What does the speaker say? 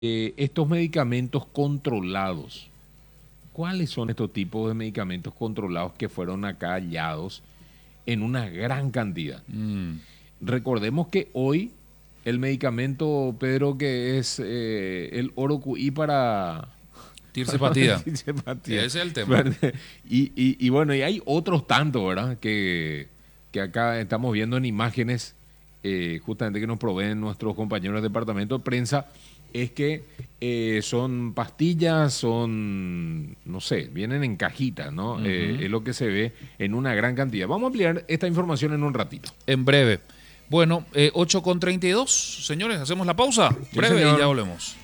estos medicamentos controlados. ¿Cuáles son estos tipos de medicamentos controlados que fueron acá hallados en una gran cantidad? Recordemos que hoy el medicamento, Pedro, que es el Oro QI para... Tirsepatía. Tirsepatía. Ese es el tema. Y bueno, y hay otros tantos, ¿verdad? Que acá estamos viendo en imágenes, justamente que nos proveen nuestros compañeros del departamento de prensa, es que son pastillas, son, no sé, vienen en cajitas, ¿no? Es lo que se ve en una gran cantidad. Vamos a ampliar esta información en un ratito. En breve. Bueno, 8:32, señores, hacemos la pausa. Sí, Breve señor. y ya volvemos.